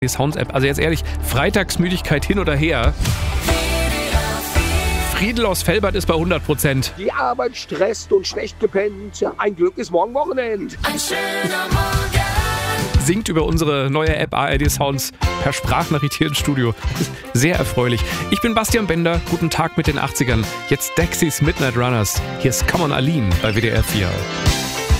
Die Sounds-App. Also jetzt ehrlich, Freitagsmüdigkeit hin oder her. Friedel aus Velbert ist bei 100%. Die Arbeit stresst und schlecht gepennt. Ja, ein Glück ist morgen Wochenend. Ein schöner Morgen. Singt über unsere neue App ARD Sounds per Sprachnachricht hier ins Studio. Sehr erfreulich. Ich bin Bastian Bender. Guten Tag mit den 80ern. Jetzt Dexys Midnight Runners. Hier ist Come on Aline bei WDR 4.